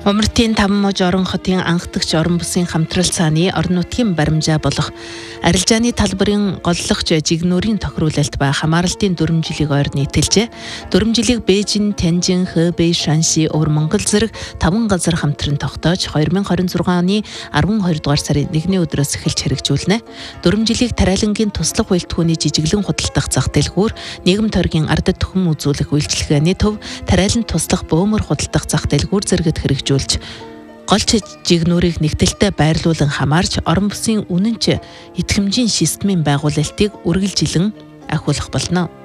Умартын 5 муж орон хотын анхдагч орон бусын хамтрал цааны орон нутгийн баримжаа болох арилжааны талбарын голлогч жигнүүрийн тохируулалт ба хамааралтын 4 жилийг ойр нийтэлжээ. 4 жилийг Бээжин, Тянжин, Хэбэй, Шанси, Өвөр Монгол зэрэг 5 газар хамтран тогтоож 2026 оны 12 дугаар сарын 1-ний өдрөөс эхэлж хэрэгжүүлнэ. 4 жилийг тариалангийн туслах үйлдвэрийн жижиглэн худалдах зах дэлгүүр, нийгэм тойргийн ардад түхэн үзүүлэх үйлчилгээний төв, тариалан туслах бөөмөр худалдах зах дэлгүүр зэрэгт хэрэгжүүлж голч жигнүүрийг нэгдэлтэй байрлуулан хамаарч орон бусын үнэнч идэвхжийн системийн байгуулалтыг үргэлжилэн ахиулах болно.